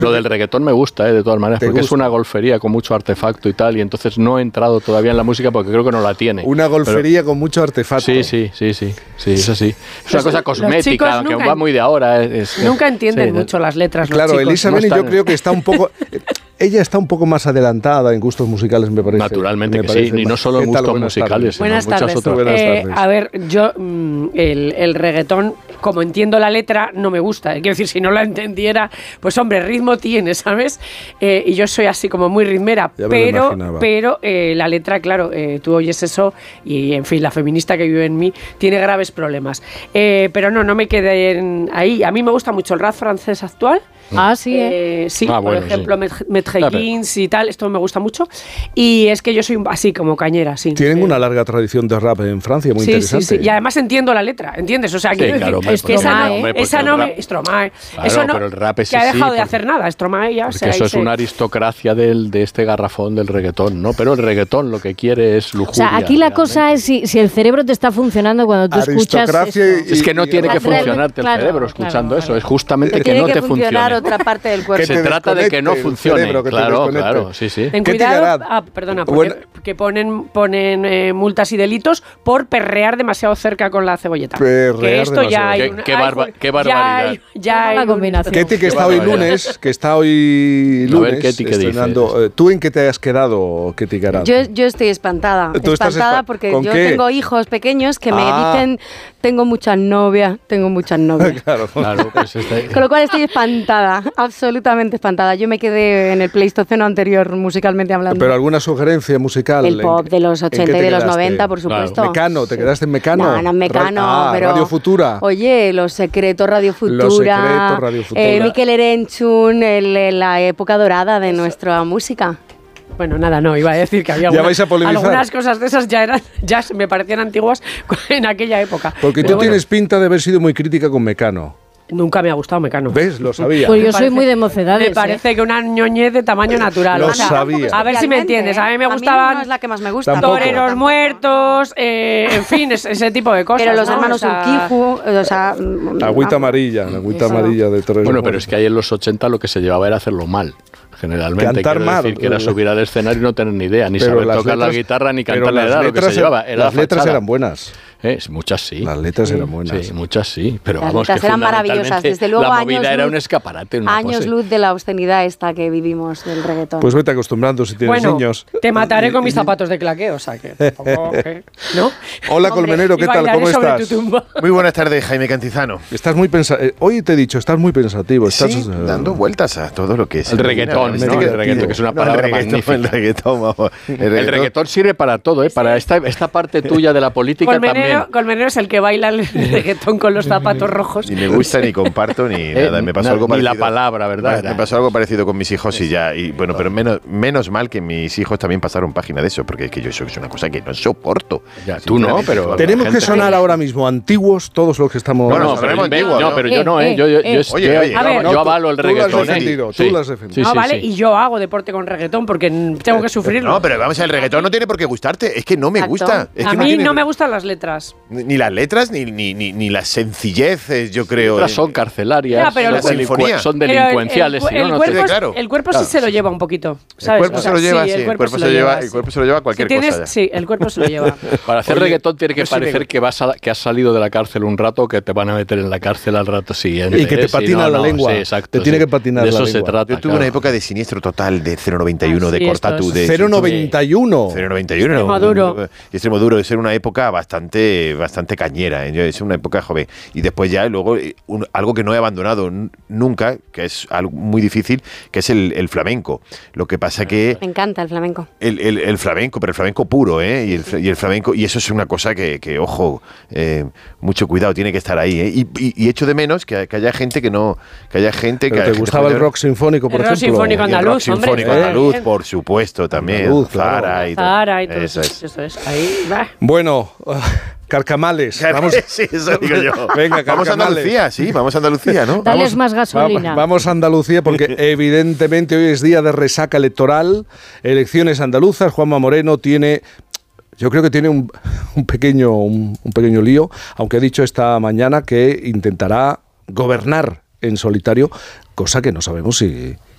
Lo del reggaetón me gusta, de todas maneras, porque es una golfería con mucho artefacto y tal, y entonces no he entrado todavía en la música porque creo que no la tiene. Una golfería con mucho artefacto. Sí, es así. Es una cosa cosmética, aunque va muy de ahora. Nunca entienden mucho las letras. Claro, los chicos. Elisa Beni yo creo que está un poco... Ella está un poco más adelantada en gustos musicales, me parece. Naturalmente que sí, y no solo en gustos musicales, sino muchas otras. Buenas tardes. A ver, yo el reggaetón, como entiendo la letra, no me gusta. Quiero decir, si no la entendiera, pues hombre, ritmo tiene, ¿sabes? Y yo soy así como muy ritmera, pero la letra, claro, tú oyes eso y, en fin, la feminista que vive en mí tiene graves problemas. Pero no me quedé ahí. A mí me gusta mucho el rap francés actual. Sí, por ejemplo, Maître Gims y tal, esto me gusta mucho. Y es que yo soy así como cañera, sí. Tienen una larga tradición de rap en Francia, muy interesante. Sí, y además entiendo la letra, ¿entiendes? O sea, que esa no me... Stromae. Claro, eso no, pero el rap es que ha dejado de hacer nada, Stromae ya. Porque eso es una aristocracia de este garrafón del reggaetón, ¿no? Pero el reggaetón lo que quiere es lujuria. O sea, aquí la cosa es si el cerebro te está funcionando cuando tú escuchas esto. Es que no tiene que funcionarte el cerebro escuchando eso, es justamente que no te funcione. Otra parte del cuerpo. Se trata de que no funcione. Claro, sí. Ten cuidado, perdona, porque ponen multas y delitos por perrear demasiado cerca con la cebolleta. Que esto ya hay qué barbaridad. Ya hay una combinación. Ketty, que está hoy lunes, estrenando. ¿Tú en qué te has quedado, Ketty Garad? Yo estoy espantada. Espantada porque yo tengo hijos pequeños que me dicen tengo muchas novias. Claro. Pues con lo cual estoy espantada, absolutamente espantada. Yo me quedé en el Pleistoceno anterior, musicalmente hablando. ¿Pero alguna sugerencia musical? El pop de los 80 y de los 90, por supuesto. Claro. ¿Mecano? ¿Te quedaste en Mecano? No, en Mecano, pero... Radio Futura. Oye, Los Secretos, Radio Futura. Mikel Erenchun, la época dorada de nuestra música. Bueno, nada, no, iba a decir que había algunas cosas de esas ya me parecían antiguas en aquella época. Porque tú tienes pinta de haber sido muy crítica con Mecano. Nunca me ha gustado Mecano. ¿Ves? Lo sabía. Pues yo soy muy de mocedades. Me parece que una ñoñez de tamaño natural. Lo sabía. A ver si me entiendes. A mí me gustaban no es la que más me gusta. Toreros muertos, en fin, ese tipo de cosas. Pero los hermanos Urquijo, Agüita amarilla de toreros. Bueno, pero es que ahí en los 80 lo que se llevaba era hacerlo mal. Generalmente, cantar mal, decir que era subir al escenario y no tener ni idea, ni saber tocar la guitarra, ni cantar la edad, lo que se llevaba. Las letras eran buenas. Muchas sí. Las letras eran buenas. Sí, muchas sí. Pero las vamos, letras que eran maravillosas. Desde luego, la movida era un escaparate. Años luz de la obscenidad esta que vivimos del reggaetón. Pues vete acostumbrando si tienes niños. Te mataré con mis zapatos de claqué, o sea que tampoco, ¿no? Hola, Colmenero, ¿qué tal? ¿Cómo estás? Muy buenas tardes, Jaime Cantizano. Estás muy hoy te he dicho, estás muy pensativo. Estás dando vueltas a todo lo que es el reggaetón, ¿no? El reggaetón, que es una palabra magnífica. El reggaetón sirve para todo, para esta parte tuya de la política también. Colmenero es el que baila el reggaetón con los zapatos rojos. Ni me gusta, ni comparto, ni nada. Me pasó algo parecido. Ni la palabra, ¿verdad? Me pasó algo parecido con mis hijos y ya. Bueno, pero menos mal que mis hijos también pasaron página de eso, porque es que yo eso es una cosa que no soporto. Ya, tú no, pero... Tenemos que sonar ahora mismo antiguos todos los que estamos... Pero yo no, yo avalo el reggaetón. Tú lo has defendido. Vale, y yo hago deporte con reggaetón porque tengo que sufrirlo. No, pero vamos, el reggaetón no tiene por qué gustarte. Es que no me gusta. A mí no me gustan las letras. Ni las letras, ni las sencilleces, yo creo. Las son carcelarias, son delincuenciales. El cuerpo sí se lo lleva un poquito, ¿sabes? El cuerpo se lo lleva, sí. El cuerpo se lo lleva cualquier cosa. Sí, el cuerpo se lo lleva. Para hacer reggaetón tiene que parecer que has salido de la cárcel un rato, que te van a meter en la cárcel al rato siguiente. Y que te patina la lengua. Sí, exacto. Te tiene que patinar la lengua. De eso se trata. Yo tuve una época de siniestro total, de 0,91, de Cortatu. 0,91. 0,91. Extremo duro. Es una época bastante cañera. Es una época joven. Y después ya, luego, algo que no he abandonado nunca, que es algo muy difícil, que es el flamenco. Lo que pasa que... Me encanta el flamenco. El flamenco, pero el flamenco puro, ¿eh? Y el flamenco, y eso es una cosa que ojo, mucho cuidado, tiene que estar ahí, ¿eh? Y echo de menos que haya gente que no... Que haya gente pero que... ¿Te gustaba el rock sinfónico, por ejemplo? El rock sinfónico andaluz, el rock sinfónico andaluz, por supuesto, también. Andaluz, Zara y todo. Zara y todo eso. Eso es. Ahí va. Bueno... Carcamales. Vamos, sí, eso digo yo. Venga, vamos a Andalucía, sí, vamos a Andalucía, ¿no? Dales más gasolina. Vamos a Andalucía porque evidentemente hoy es día de resaca electoral, elecciones andaluzas. Juanma Moreno tiene... Yo creo que tiene un pequeño lío, aunque ha dicho esta mañana que intentará gobernar en solitario, cosa que no sabemos